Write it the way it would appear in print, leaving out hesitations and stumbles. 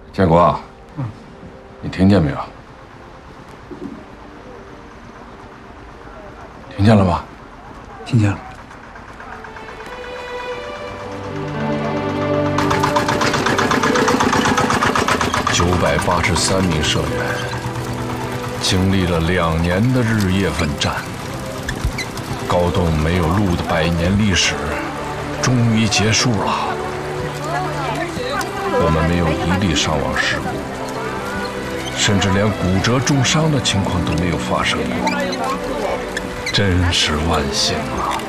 建国，你听见没有？听见了吗？ 听见了。 983名社员，经历了2年的日夜奋战，高洞没有路的100年历史终于结束了。我们没有一例伤亡事故，甚至连骨折重伤的情况都没有发生过，真是万幸啊！